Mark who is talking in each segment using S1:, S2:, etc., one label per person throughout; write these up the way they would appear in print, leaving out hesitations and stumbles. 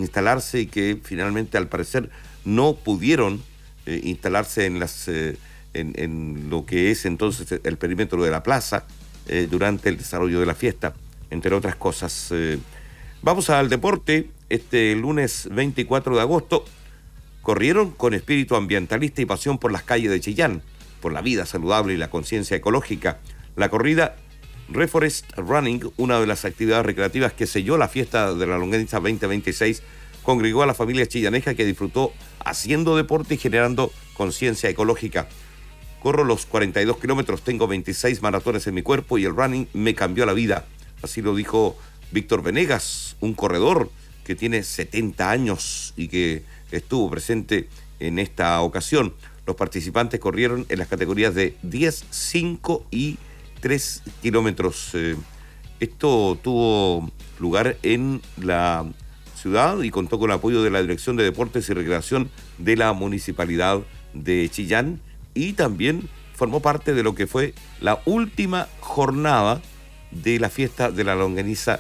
S1: instalarse y que finalmente al parecer no pudieron instalarse en lo que es entonces el perímetro de la plaza durante el desarrollo de la fiesta, entre otras cosas. Vamos al deporte. Este lunes 24 de agosto corrieron con espíritu ambientalista y pasión por las calles de Chillán, por la vida saludable y la conciencia ecológica. La corrida Reforest Running, una de las actividades recreativas que selló la fiesta de la Longaniza 2026, congregó a la familia chillaneja que disfrutó haciendo deporte y generando conciencia ecológica. Corro los 42 kilómetros, tengo 26 maratones en mi cuerpo y el running me cambió la vida. Así lo dijo Víctor Venegas, un corredor que tiene 70 años y que estuvo presente en esta ocasión. Los participantes corrieron en las categorías de 10, 5 y 3 kilómetros. Esto tuvo lugar en la ciudad y contó con el apoyo de la Dirección de Deportes y Recreación de la Municipalidad de Chillán y también formó parte de lo que fue la última jornada de la fiesta de la Longaniza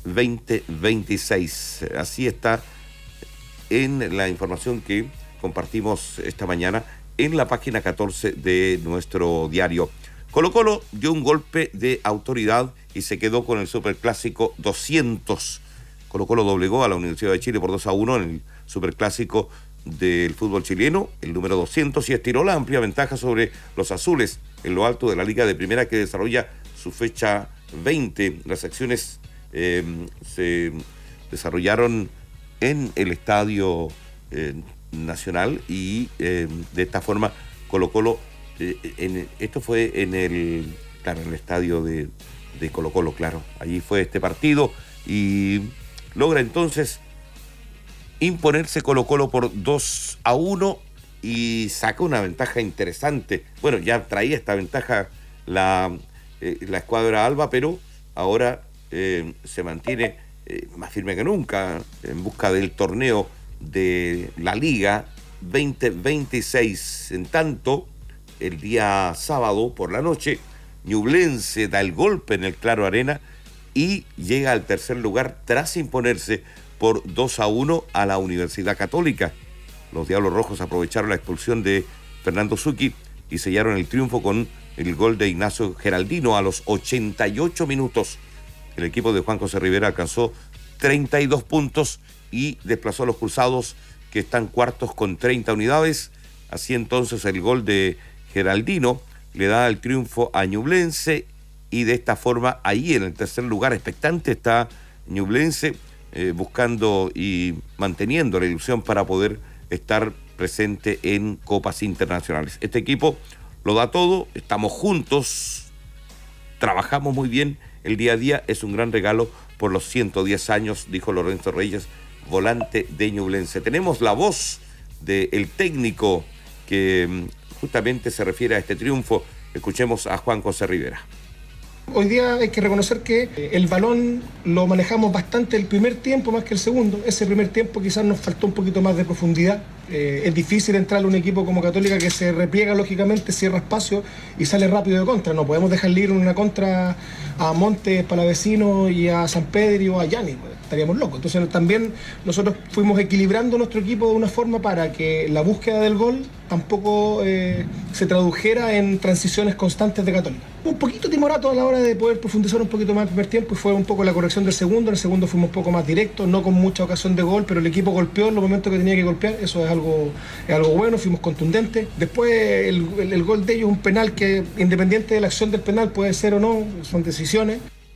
S1: 2026. Así está en la información que compartimos esta mañana en la página 14 de nuestro diario. Colo-Colo dio un golpe de autoridad y se quedó con el Superclásico 200. Colo-Colo doblegó a la Universidad de Chile por 2-1 en el Superclásico del fútbol chileno, el número 200, y estiró la amplia ventaja sobre los azules en lo alto de la Liga de Primera que desarrolla su fecha 20. Las acciones se desarrollaron en el Estadio Nacional y de esta forma Colo-Colo, esto fue en el estadio de Colo-Colo, claro, allí fue este partido y logra entonces imponerse Colo-Colo por 2-1 y saca una ventaja interesante. Bueno, ya traía esta ventaja la escuadra alba, pero ahora se mantiene más firme que nunca en busca del torneo de la Liga 2026. En tanto, el día sábado por la noche, Ñublense da el golpe en el Claro Arena y llega al tercer lugar tras imponerse por 2-1 a la Universidad Católica. Los Diablos Rojos aprovecharon la expulsión de Fernando Zucchi y sellaron el triunfo con el gol de Ignacio Geraldino a los 88 minutos. El equipo de Juan José Rivera alcanzó 32 puntos y desplazó a los Cruzados, que están cuartos con 30 unidades. Así entonces el gol de Geraldino le da el triunfo a Ñublense y de esta forma ahí en el tercer lugar expectante está Ñublense buscando y manteniendo la ilusión para poder estar presente en copas internacionales. Este equipo lo da todo, estamos juntos, trabajamos muy bien, el día a día es un gran regalo por los 110 años, dijo Lorenzo Reyes, volante de Ñublense. Tenemos la voz del técnico que justamente se refiere a este triunfo. Escuchemos a Juan José Rivera.
S2: Hoy día hay que reconocer que el balón lo manejamos bastante el primer tiempo más que el segundo. Ese primer tiempo quizás nos faltó un poquito más de profundidad. Es difícil entrar a un equipo como Católica que se repliega lógicamente, cierra espacio y sale rápido de contra. No podemos dejarle ir una contra a Montes, Palavecino y a San Pedro o a Yanni. Estaríamos locos. Entonces también nosotros fuimos equilibrando nuestro equipo de una forma para que la búsqueda del gol tampoco se tradujera en transiciones constantes de Católica. Un poquito timorato a la hora de poder profundizar un poquito más el primer tiempo y fue un poco la corrección del segundo. En el segundo fuimos un poco más directos, no con mucha ocasión de gol, pero el equipo golpeó en los momentos que tenía que golpear. Eso es algo bueno, fuimos contundentes. Después el gol de ellos, un penal que independiente de la acción del penal puede ser o no, son decisiones.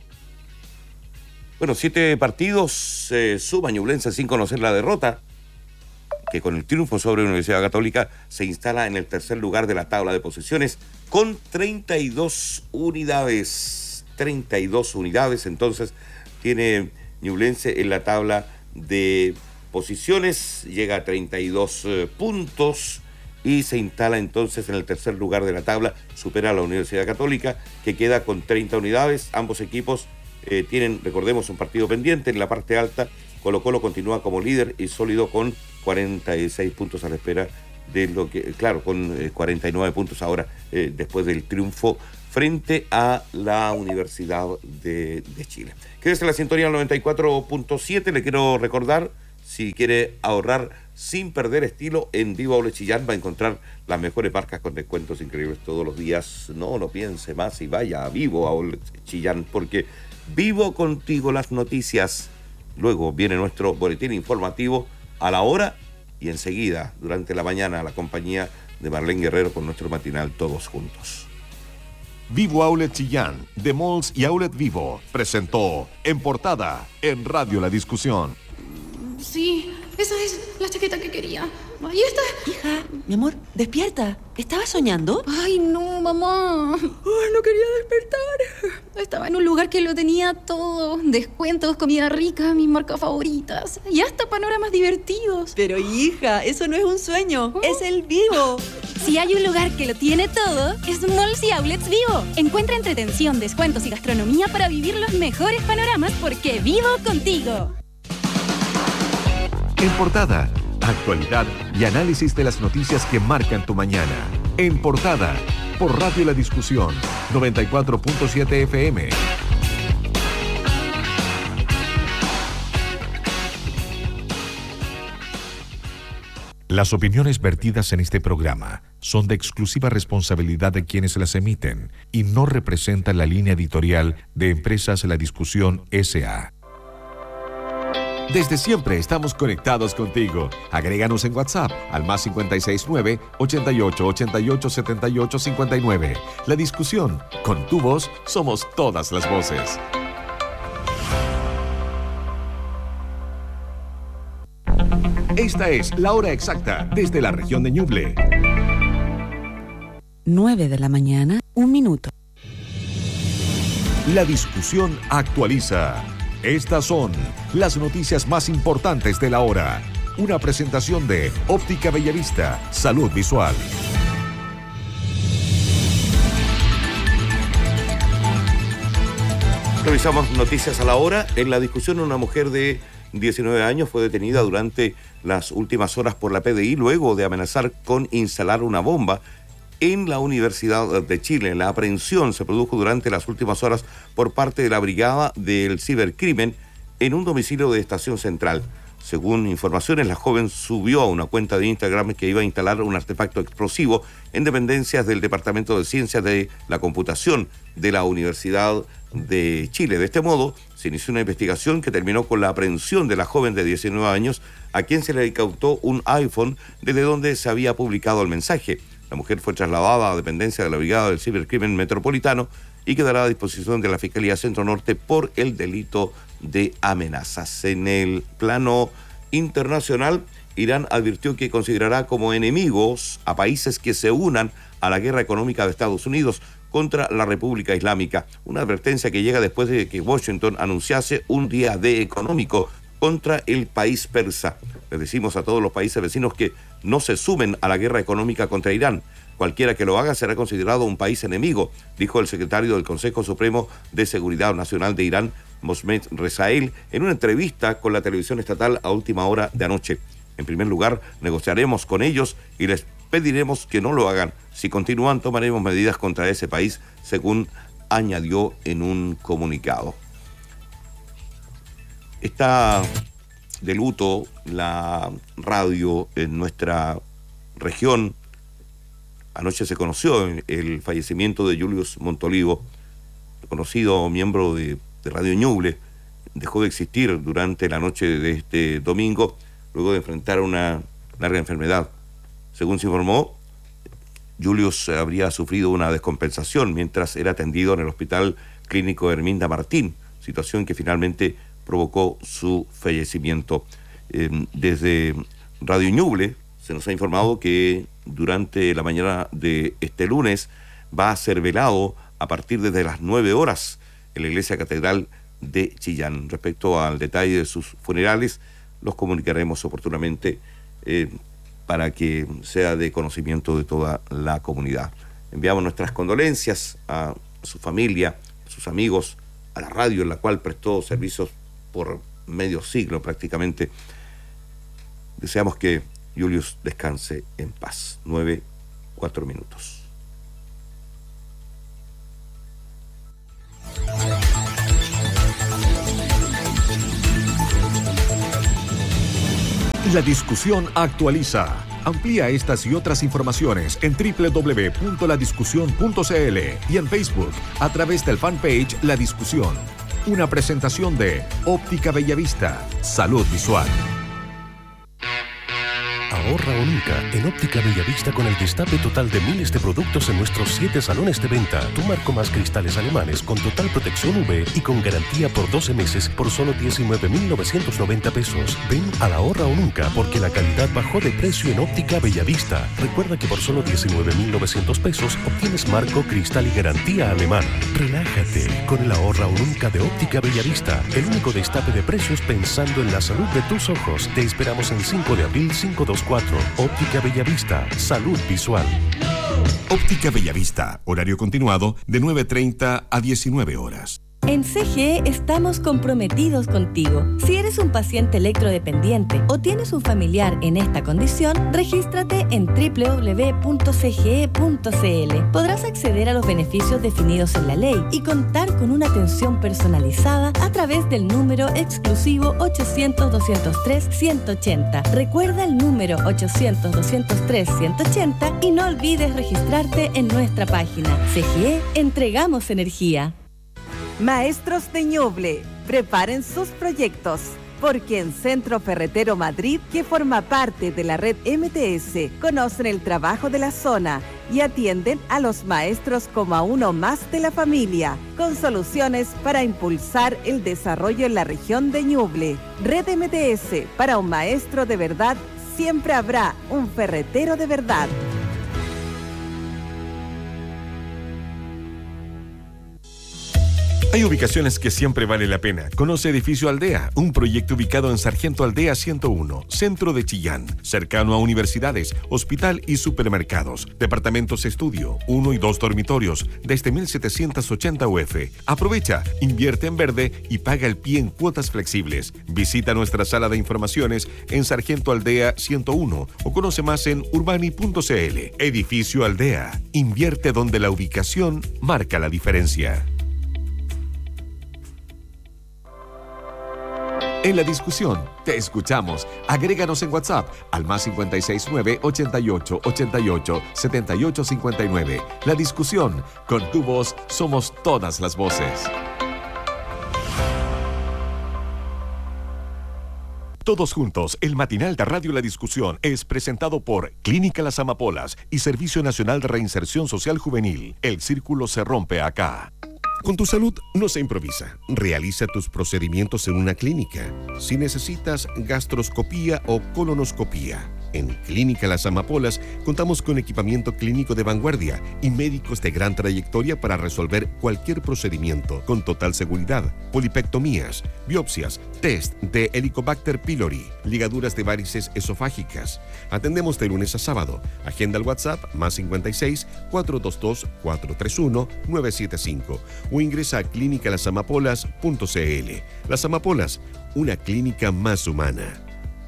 S1: Bueno, 7 partidos suma Ñublense sin conocer la derrota, que con el triunfo sobre la Universidad Católica se instala en el tercer lugar de la tabla de posiciones con 32 unidades. 32 unidades, entonces tiene Ñublense en la tabla de posiciones, llega a 32 puntos y se instala entonces en el tercer lugar de la tabla, supera a la Universidad Católica, que queda con 30 unidades. Ambos equipos tienen, recordemos, un partido pendiente en la parte alta. Colo-Colo continúa como líder y sólido con 46 puntos a la espera de lo que, claro, con 49 puntos ahora después del triunfo frente a la Universidad de Chile. Quédese en la sintonía 94.7, le quiero recordar, Si quiere ahorrar sin perder estilo, en Vivo Outlet Chillán va a encontrar las mejores marcas con descuentos increíbles todos los días. No piense más y vaya a Vivo Outlet Chillán, porque vivo contigo las noticias. Luego viene nuestro boletín informativo a la hora y enseguida, durante la mañana, la compañía de Marlene Guerrero con nuestro matinal Todos Juntos.
S3: Vivo Outlet Chillán, de Malls y Outlet Vivo, presentó En Portada, en Radio La Discusión.
S4: Sí, esa es la chaqueta que quería. Ahí está.
S5: Hija, mi amor, despierta. ¿Estabas soñando?
S4: Ay, no, mamá. No quería despertar. Estaba en un lugar que lo tenía todo. Descuentos, comida rica, mis marcas favoritas. Y hasta panoramas divertidos.
S5: Pero hija, eso no es un sueño, es el Vivo.
S6: Si hay un lugar que lo tiene todo, es Malls y Outlets Vivo. Encuentra entretención, descuentos y gastronomía para vivir los mejores panoramas porque vivo contigo.
S3: En Portada, actualidad y análisis de las noticias que marcan tu mañana. En Portada, por Radio La Discusión, 94.7 FM. Las opiniones vertidas en este programa son de exclusiva responsabilidad de quienes las emiten y no representan la línea editorial de Empresas La Discusión S.A. Desde siempre estamos conectados contigo. Agréganos en WhatsApp al más 569 88 88 78 59. La Discusión. Con tu voz somos todas las voces. Esta es la hora exacta desde la región de Ñuble.
S5: 9 de la mañana, 1 minuto.
S3: La Discusión actualiza. Estas son las noticias más importantes de la hora. Una presentación de Óptica Bellavista, Salud Visual.
S1: Revisamos noticias a la hora. En La Discusión, una mujer de 19 años fue detenida durante las últimas horas por la PDI luego de amenazar con instalar una bomba en la Universidad de Chile. La aprehensión se produjo durante las últimas horas por parte de la Brigada del Cibercrimen en un domicilio de Estación Central. Según informaciones, la joven subió a una cuenta de Instagram que iba a instalar un artefacto explosivo en dependencias del Departamento de Ciencias de la Computación de la Universidad de Chile. De este modo, se inició una investigación que terminó con la aprehensión de la joven de 19 años, a quien se le incautó un iPhone desde donde se había publicado el mensaje. La mujer fue trasladada a dependencia de la Brigada del Cibercrimen Metropolitano y quedará a disposición de la Fiscalía Centro Norte por el delito de amenazas. En el plano internacional, Irán advirtió que considerará como enemigos a países que se unan a la guerra económica de Estados Unidos contra la República Islámica. Una advertencia que llega después de que Washington anunciase un día D económico contra el país persa. Les decimos a todos los países vecinos que no se sumen a la guerra económica contra Irán. Cualquiera que lo haga será considerado un país enemigo, dijo el secretario del Consejo Supremo de Seguridad Nacional de Irán, Mohammad Rezaei, en una entrevista con la televisión estatal a última hora de anoche. En primer lugar, negociaremos con ellos y les pediremos que no lo hagan. Si continúan, tomaremos medidas contra ese país, según añadió en un comunicado. Está de luto la radio en nuestra región. Anoche se conoció el fallecimiento de Julius Montolivo, conocido miembro de Radio Ñuble. Dejó de existir durante la noche de este domingo, luego de enfrentar una larga enfermedad. Según se informó, Julius habría sufrido una descompensación mientras era atendido en el Hospital Clínico Herminda Martín, situación que finalmente provocó su fallecimiento. Desde Radio Ñuble se nos ha informado que durante la mañana de este lunes va a ser velado a partir de las 9 horas en la Iglesia Catedral de Chillán. Respecto al detalle de sus funerales, los comunicaremos oportunamente para que sea de conocimiento de toda la comunidad. Enviamos nuestras condolencias a su familia, a sus amigos, a la radio en la cual prestó servicios por medio siglo prácticamente. Deseamos que Julius descanse en paz. 9:04 minutos.
S7: La discusión actualiza. Amplía estas y otras informaciones en www.ladiscusión.cl y en Facebook a través del fanpage La Discusión. Una presentación de Óptica Bellavista. Salud visual.
S8: Ahorra o nunca en Óptica Bellavista con el destape total de miles de productos en nuestros 7 salones de venta. Tu marco más cristales alemanes con total protección UV y con garantía por 12 meses por solo 19.990 pesos. Ven a la Ahorra o nunca porque la calidad bajó de precio en Óptica Bellavista. Recuerda que por solo 19.900 pesos obtienes marco, cristal y garantía alemana. Relájate con el Ahorra o nunca de Óptica Bellavista. El único destape de precios pensando en la salud de tus ojos. Te esperamos en 5 de abril 524. Óptica Bellavista. Salud visual.
S3: Óptica Bellavista. Horario continuado de 9:30 a 19 horas.
S9: En CGE estamos comprometidos contigo. Si eres un paciente electrodependiente o tienes un familiar en esta condición, regístrate en www.cge.cl. Podrás acceder a los beneficios definidos en la ley y contar con una atención personalizada a través del número exclusivo 800-203-180. Recuerda el número 800-203-180 y no olvides registrarte en nuestra página. CGE, entregamos energía.
S10: Maestros de Ñuble, preparen sus proyectos, porque en Centro Ferretero Madrid, que forma parte de la red MTS, conocen el trabajo de la zona y atienden a los maestros como a uno más de la familia, con soluciones para impulsar el desarrollo en la región de Ñuble. Red MTS, para un maestro de verdad, siempre habrá un ferretero de verdad.
S3: Hay ubicaciones que siempre vale la pena. Conoce Edificio Aldea, un proyecto ubicado en Sargento Aldea 101, centro de Chillán, cercano a universidades, hospital y supermercados. Departamentos estudio, 1 y 2 dormitorios, desde 1.780 UF. Aprovecha, invierte en verde y paga el pie en cuotas flexibles. Visita nuestra sala de informaciones en Sargento Aldea 101 o conoce más en urbani.cl. Edificio Aldea, invierte donde la ubicación marca la diferencia. En la discusión, te escuchamos. Agréganos en WhatsApp al +569 88 88 78 59. La discusión, con tu voz somos todas las voces. Todos juntos, el matinal de Radio La Discusión es presentado por Clínica Las Amapolas y Servicio Nacional de Reinserción Social Juvenil. El círculo se rompe acá. Con tu salud no se improvisa. Realiza tus procedimientos en una clínica. Si necesitas gastroscopía o colonoscopía, en Clínica Las Amapolas contamos con equipamiento clínico de vanguardia y médicos de gran trayectoria para resolver cualquier procedimiento con total seguridad. Polipectomías, biopsias, test de Helicobacter pylori, ligaduras de varices esofágicas. Atendemos de lunes a sábado. Agenda al WhatsApp +56 422 431 975 o ingresa a clinicalasamapolas.cl. Las Amapolas, una clínica más humana.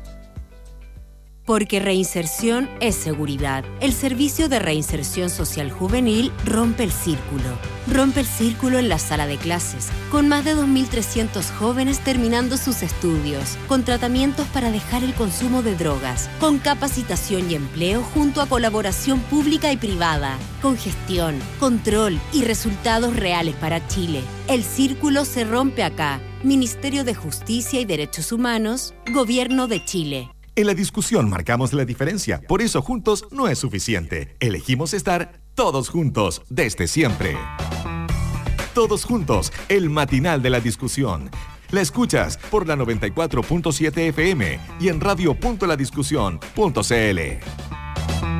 S11: Porque reinserción es seguridad. El Servicio de Reinserción Social Juvenil rompe el círculo. Rompe el círculo en la sala de clases, con más de 2.300 jóvenes terminando sus estudios, con tratamientos para dejar el consumo de drogas, con capacitación y empleo junto a colaboración pública y privada, con gestión, control y resultados reales para Chile. El círculo se rompe acá. Ministerio de Justicia y Derechos Humanos, Gobierno de Chile.
S3: En la discusión marcamos la diferencia, por eso juntos no es suficiente. Elegimos estar todos juntos, desde siempre. Todos juntos, el matinal de la discusión. La escuchas por la 94.7 FM y en radio.ladiscusión.cl.